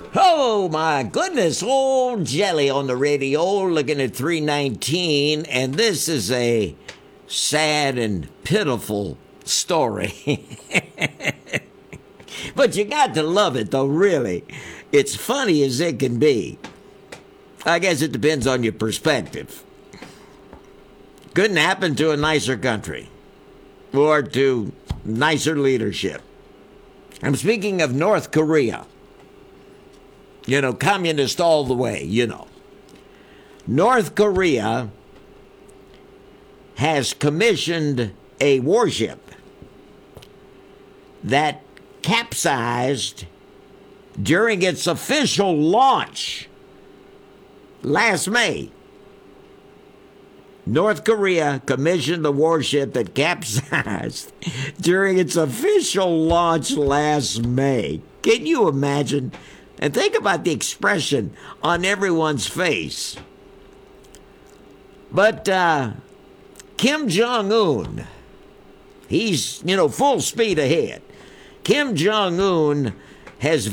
Oh my goodness, old Jelly on the radio looking at 319, and this is a sad and pitiful story. But you got to love it though, really. It's funny as it can be. I guess it depends on your perspective. Couldn't happen to a nicer country or to nicer leadership. I'm speaking of North Korea. You know, communist all the way, you know. North Korea has commissioned a warship that capsized during its official launch last May. North Korea commissioned a warship that capsized during its official launch last May. Can you imagine? And think about the expression on everyone's face. But Kim Jong-un, he's, full speed ahead. Kim Jong-un has